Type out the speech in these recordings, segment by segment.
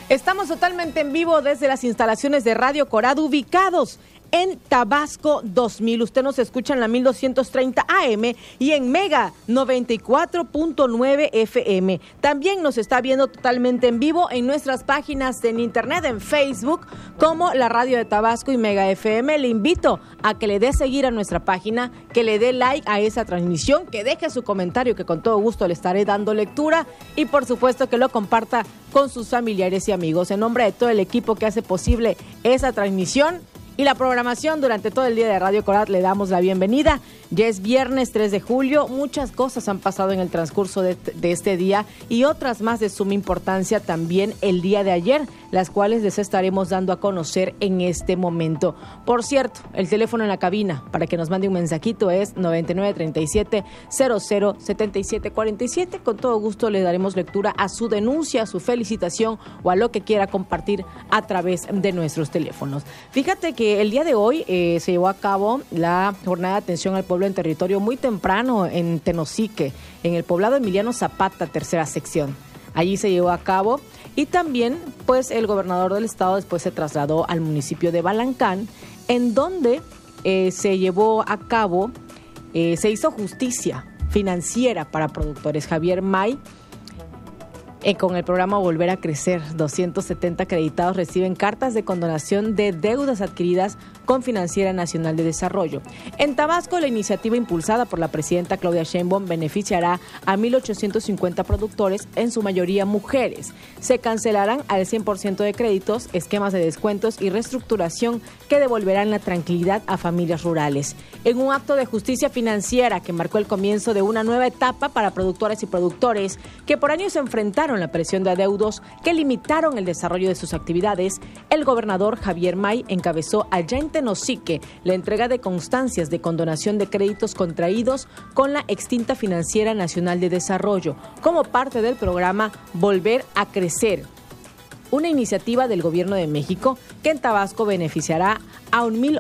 Estamos totalmente en vivo desde las instalaciones de Radio Corado, ubicados en Tabasco 2000. Usted nos escucha en la 1230 AM y en Mega 94.9 FM. También nos está viendo totalmente en vivo en nuestras páginas en internet, en Facebook, como la Radio de Tabasco y Mega FM. Le invito a que le dé seguir a nuestra página, que le dé like a esa transmisión, que deje su comentario, que con todo gusto le estaré dando lectura, y por supuesto que lo comparta con sus familiares y amigos. En nombre de todo el equipo que hace posible esa transmisión y la programación durante todo el día de Radio Corado, le damos la bienvenida. Ya es viernes 3 de julio, muchas cosas han pasado en el transcurso de este día y otras más de suma importancia también el día de ayer, las cuales les estaremos dando a conocer en este momento. Por cierto, el teléfono en la cabina para que nos mande un mensajito es 9937-007747. Con todo gusto le daremos lectura a su denuncia, a su felicitación o a lo que quiera compartir a través de nuestros teléfonos. Fíjate que el día de hoy se llevó a cabo la jornada de atención al pueblo en territorio muy temprano en Tenosique, en el poblado Emiliano Zapata, tercera sección. Allí se llevó a cabo y también pues el gobernador del estado después se trasladó al municipio de Balancán, en donde se llevó a cabo, se hizo justicia financiera para productores. Javier May, con el programa Volver a Crecer, 270 acreditados reciben cartas de condonación de deudas adquiridas con Financiera Nacional de Desarrollo. En Tabasco, la iniciativa impulsada por la presidenta Claudia Sheinbaum beneficiará a 1,850 productores, en su mayoría mujeres. Se cancelarán al 100% de créditos, esquemas de descuentos y reestructuración que devolverán la tranquilidad a familias rurales. En un acto de justicia financiera que marcó el comienzo de una nueva etapa para productoras y productores que por años se enfrentaron la presión de adeudos que limitaron el desarrollo de sus actividades, el gobernador Javier May encabezó allá en Tenosique la entrega de constancias de condonación de créditos contraídos con la extinta Financiera Nacional de Desarrollo como parte del programa Volver a Crecer, una iniciativa del Gobierno de México que en Tabasco beneficiará a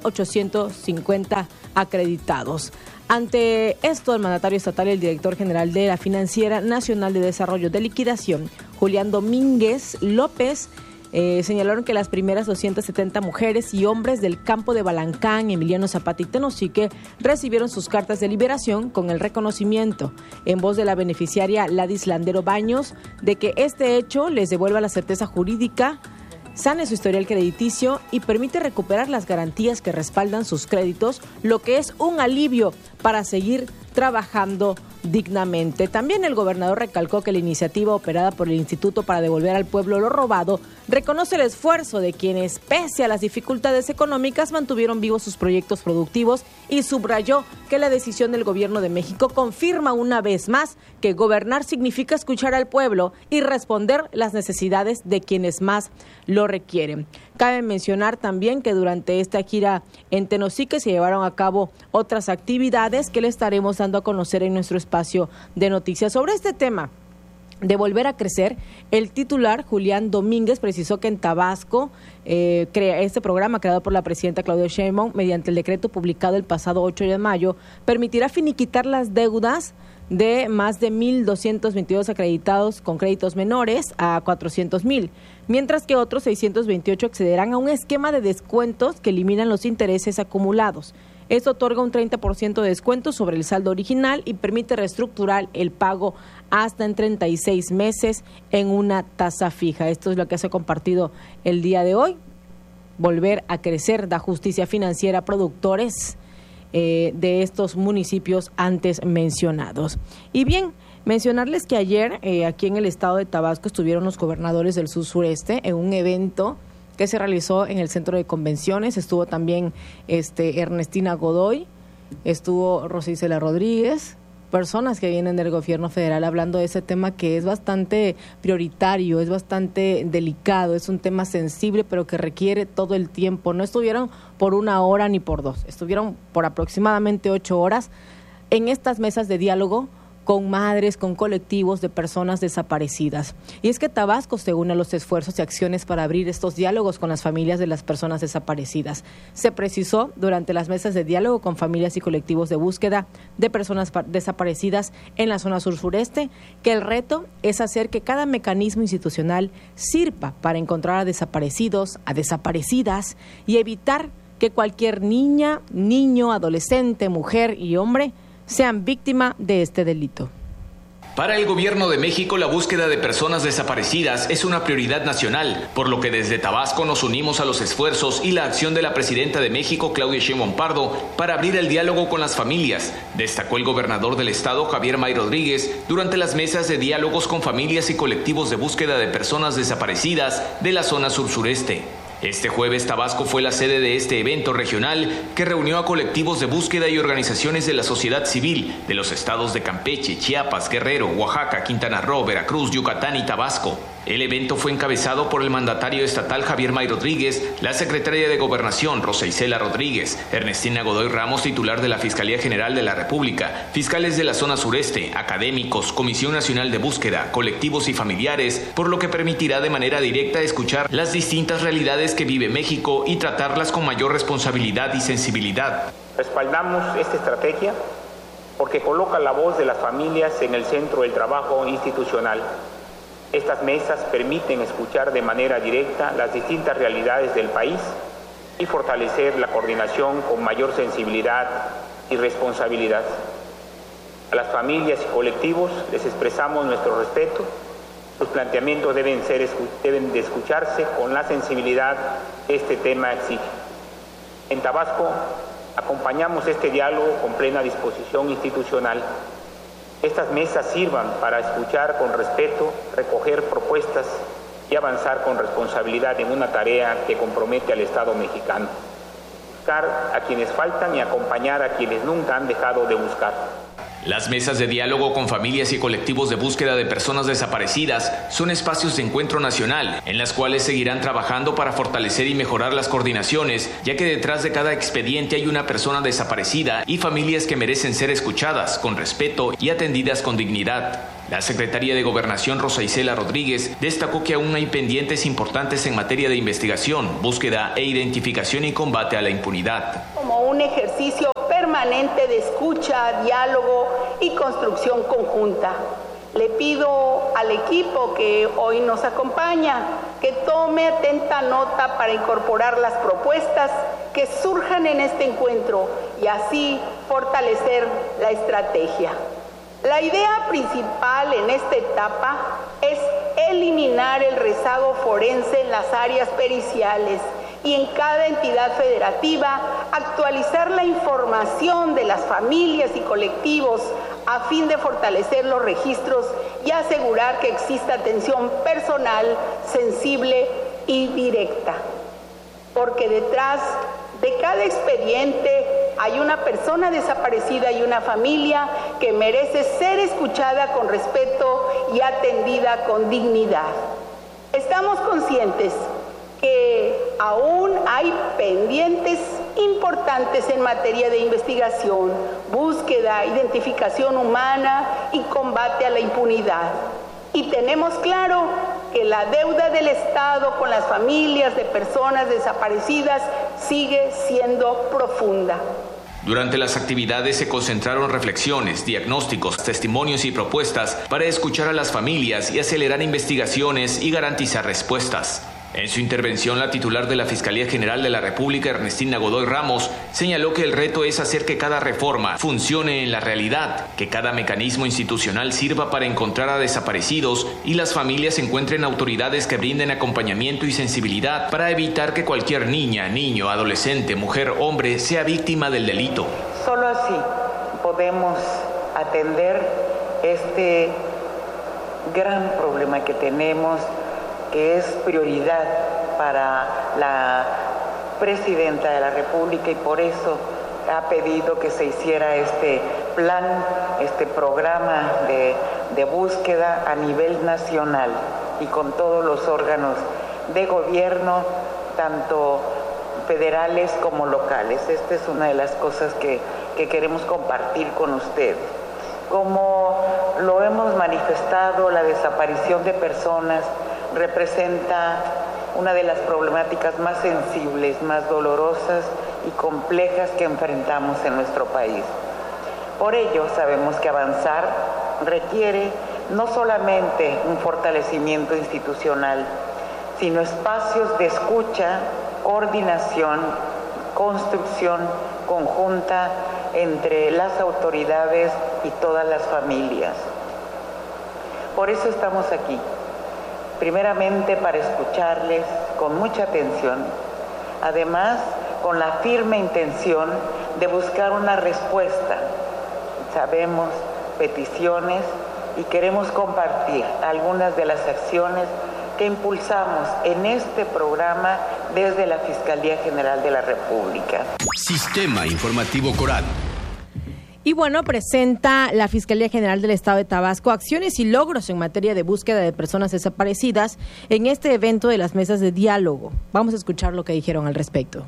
1,850 acreditados. Ante esto, el mandatario estatal y el director general de la Financiera Nacional de Desarrollo de Liquidación, Julián Domínguez López, señalaron que las primeras 270 mujeres y hombres del campo de Balancán, Emiliano Zapata y Tenosique recibieron sus cartas de liberación con el reconocimiento, en voz de la beneficiaria Ladis Landero Baños, de que este hecho les devuelva la certeza jurídica, sane su historial crediticio y permite recuperar las garantías que respaldan sus créditos, lo que es un alivio para seguir trabajando dignamente. También el gobernador recalcó que la iniciativa operada por el Instituto para Devolver al Pueblo lo Robado reconoce el esfuerzo de quienes, pese a las dificultades económicas, mantuvieron vivos sus proyectos productivos y subrayó que la decisión del Gobierno de México confirma una vez más que gobernar significa escuchar al pueblo y responder las necesidades de quienes más lo requieren. Cabe mencionar también que durante esta gira en Tenosique se llevaron a cabo otras actividades que le estaremos dando a conocer en nuestro espacio de noticias. Sobre este tema de Volver a Crecer, el titular Julián Domínguez precisó que en Tabasco este programa creado por la presidenta Claudia Sheinbaum mediante el decreto publicado el pasado 8 de mayo permitirá finiquitar las deudas de más de 1,222 acreditados con créditos menores a 400,000, mientras que otros 628 accederán a un esquema de descuentos que eliminan los intereses acumulados. Esto otorga un 30% de descuento sobre el saldo original y permite reestructurar el pago hasta en 36 meses en una tasa fija. Esto es lo que se ha compartido el día de hoy. Volver a Crecer da justicia financiera a productores de estos municipios antes mencionados. Y bien, mencionarles que ayer aquí en el estado de Tabasco estuvieron los gobernadores del sur-sureste en un evento que se realizó en el centro de convenciones. Estuvo también Ernestina Godoy, estuvo Rosicela Rodríguez, personas que vienen del gobierno federal hablando de ese tema que es bastante prioritario, es bastante delicado, es un tema sensible pero que requiere todo el tiempo. No estuvieron por 1 hora ni por 2, estuvieron por aproximadamente 8 horas en estas mesas de diálogo con madres, con colectivos de personas desaparecidas. Y es que Tabasco se une a los esfuerzos y acciones para abrir estos diálogos con las familias de las personas desaparecidas. Se precisó durante las mesas de diálogo con familias y colectivos de búsqueda de personas desaparecidas en la zona sur-sureste que el reto es hacer que cada mecanismo institucional sirva para encontrar a desaparecidos, a desaparecidas y evitar que cualquier niña, niño, adolescente, mujer y hombre sean víctima de este delito. Para el Gobierno de México, la búsqueda de personas desaparecidas es una prioridad nacional, por lo que desde Tabasco nos unimos a los esfuerzos y la acción de la presidenta de México, Claudia Sheinbaum Pardo, para abrir el diálogo con las familias, destacó el gobernador del estado, Javier May Rodríguez, durante las mesas de diálogos con familias y colectivos de búsqueda de personas desaparecidas de la zona sur-sureste. Este jueves, Tabasco fue la sede de este evento regional que reunió a colectivos de búsqueda y organizaciones de la sociedad civil de los estados de Campeche, Chiapas, Guerrero, Oaxaca, Quintana Roo, Veracruz, Yucatán y Tabasco. El evento fue encabezado por el mandatario estatal Javier May Rodríguez, la secretaria de Gobernación Rosa Isela Rodríguez, Ernestina Godoy Ramos, titular de la Fiscalía General de la República, fiscales de la zona sureste, académicos, Comisión Nacional de Búsqueda, colectivos y familiares, por lo que permitirá de manera directa escuchar las distintas realidades que vive México y tratarlas con mayor responsabilidad y sensibilidad. Respaldamos esta estrategia porque coloca la voz de las familias en el centro del trabajo institucional. Estas mesas permiten escuchar de manera directa las distintas realidades del país y fortalecer la coordinación con mayor sensibilidad y responsabilidad. A las familias y colectivos les expresamos nuestro respeto. Sus planteamientos deben de escucharse con la sensibilidad que este tema exige. En Tabasco acompañamos este diálogo con plena disposición institucional. Estas mesas sirvan para escuchar con respeto, recoger propuestas y avanzar con responsabilidad en una tarea que compromete al Estado mexicano. Buscar a quienes faltan y acompañar a quienes nunca han dejado de buscar. Las mesas de diálogo con familias y colectivos de búsqueda de personas desaparecidas son espacios de encuentro nacional, en las cuales seguirán trabajando para fortalecer y mejorar las coordinaciones, ya que detrás de cada expediente hay una persona desaparecida y familias que merecen ser escuchadas con respeto y atendidas con dignidad. La secretaria de Gobernación Rosa Isela Rodríguez destacó que aún hay pendientes importantes en materia de investigación, búsqueda e identificación y combate a la impunidad. Como un ejercicio permanente de escucha, diálogo y construcción conjunta. Le pido al equipo que hoy nos acompaña que tome atenta nota para incorporar las propuestas que surjan en este encuentro y así fortalecer la estrategia. La idea principal en esta etapa es eliminar el rezago forense en las áreas periciales y en cada entidad federativa actualizar la información de las familias y colectivos a fin de fortalecer los registros y asegurar que exista atención personal, sensible y directa. Porque detrás de cada expediente hay una persona desaparecida y una familia que merece ser escuchada con respeto y atendida con dignidad. Estamos conscientes que aún hay pendientes importantes en materia de investigación, búsqueda, identificación humana y combate a la impunidad. Y tenemos claro que la deuda del Estado con las familias de personas desaparecidas sigue siendo profunda. Durante las actividades se concentraron reflexiones, diagnósticos, testimonios y propuestas para escuchar a las familias y acelerar investigaciones y garantizar respuestas. En su intervención, la titular de la Fiscalía General de la República, Ernestina Godoy Ramos, señaló que el reto es hacer que cada reforma funcione en la realidad, que cada mecanismo institucional sirva para encontrar a desaparecidos y las familias encuentren autoridades que brinden acompañamiento y sensibilidad para evitar que cualquier niña, niño, adolescente, mujer, hombre sea víctima del delito. Solo así podemos atender este gran problema que tenemos, que es prioridad para la presidenta de la República y por eso ha pedido que se hiciera este plan, este programa de búsqueda a nivel nacional y con todos los órganos de gobierno, tanto federales como locales. Esta es una de las cosas que queremos compartir con ustedes. Como lo hemos manifestado, la desaparición de personas representa una de las problemáticas más sensibles, más dolorosas y complejas que enfrentamos en nuestro país. Por ello, sabemos que avanzar requiere no solamente un fortalecimiento institucional, sino espacios de escucha, coordinación, construcción conjunta entre las autoridades y todas las familias. Por eso estamos aquí, primeramente para escucharles con mucha atención, además con la firme intención de buscar una respuesta. Sabemos peticiones y queremos compartir algunas de las acciones que impulsamos en este programa desde la Fiscalía General de la República. Sistema Informativo Corat. Y bueno, presenta la Fiscalía General del Estado de Tabasco acciones y logros en materia de búsqueda de personas desaparecidas en este evento de las mesas de diálogo. Vamos a escuchar lo que dijeron al respecto.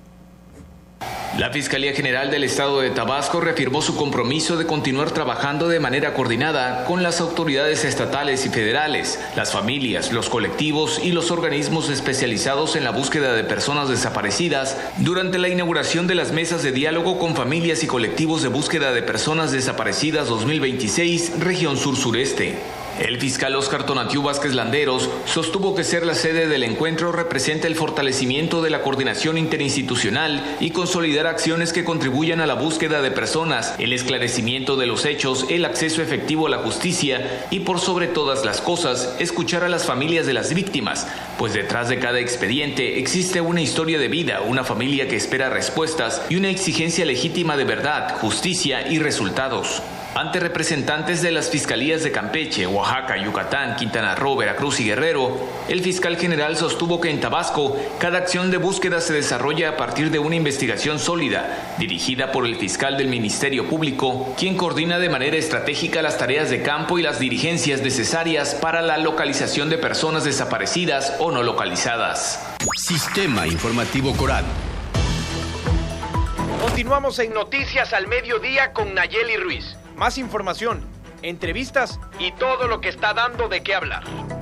La Fiscalía General del Estado de Tabasco reafirmó su compromiso de continuar trabajando de manera coordinada con las autoridades estatales y federales, las familias, los colectivos y los organismos especializados en la búsqueda de personas desaparecidas durante la inauguración de las mesas de diálogo con familias y colectivos de búsqueda de personas desaparecidas 2026, región sur-sureste. El fiscal Óscar Tonatiuh Vázquez Landeros sostuvo que ser la sede del encuentro representa el fortalecimiento de la coordinación interinstitucional y consolidar acciones que contribuyan a la búsqueda de personas, el esclarecimiento de los hechos, el acceso efectivo a la justicia y, por sobre todas las cosas, escuchar a las familias de las víctimas, pues detrás de cada expediente existe una historia de vida, una familia que espera respuestas y una exigencia legítima de verdad, justicia y resultados. Ante representantes de las fiscalías de Campeche, Oaxaca, Yucatán, Quintana Roo, Veracruz y Guerrero, el fiscal general sostuvo que en Tabasco cada acción de búsqueda se desarrolla a partir de una investigación sólida, dirigida por el fiscal del Ministerio Público, quien coordina de manera estratégica las tareas de campo y las diligencias necesarias para la localización de personas desaparecidas o no localizadas. Sistema Informativo Corat. Continuamos en Noticias al Mediodía con Nayeli Ruiz. Más información, entrevistas y todo lo que está dando de qué hablar.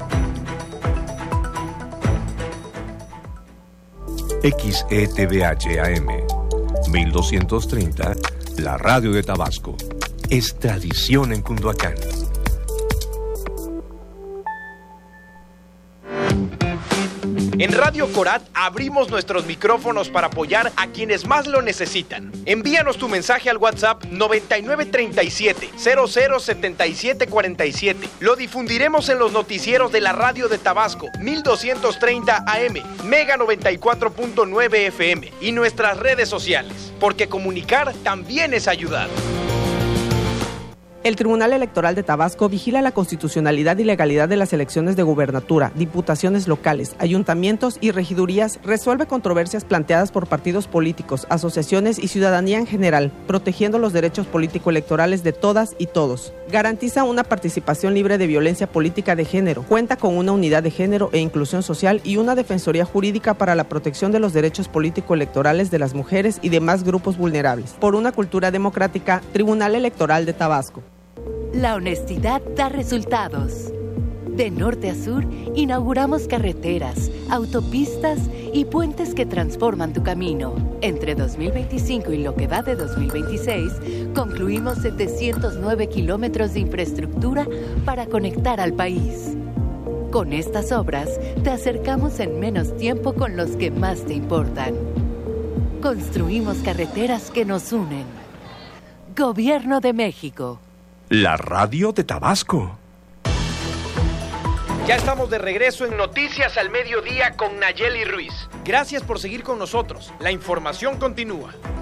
XETVH AM 1230, la radio de Tabasco. Es tradición en Cunduacán. En Radio Corat abrimos nuestros micrófonos para apoyar a quienes más lo necesitan. Envíanos tu mensaje al WhatsApp 9937-007747. Lo difundiremos en los noticieros de la radio de Tabasco 1230 AM, Mega 94.9 FM y nuestras redes sociales, porque comunicar también es ayudar. El Tribunal Electoral de Tabasco vigila la constitucionalidad y legalidad de las elecciones de gubernatura, diputaciones locales, ayuntamientos y regidurías, resuelve controversias planteadas por partidos políticos, asociaciones y ciudadanía en general, protegiendo los derechos político-electorales de todas y todos. Garantiza una participación libre de violencia política de género, cuenta con una unidad de género e inclusión social y una defensoría jurídica para la protección de los derechos político-electorales de las mujeres y demás grupos vulnerables. Por una cultura democrática, Tribunal Electoral de Tabasco. La honestidad da resultados. De norte a sur, inauguramos carreteras, autopistas y puentes que transforman tu camino. Entre 2025 y lo que va de 2026, concluimos 709 kilómetros de infraestructura para conectar al país. Con estas obras, te acercamos en menos tiempo con los que más te importan. Construimos carreteras que nos unen. Gobierno de México. La radio de Tabasco. Ya estamos de regreso en Noticias al Mediodía con Nayeli Ruiz. Gracias por seguir con nosotros. La información continúa.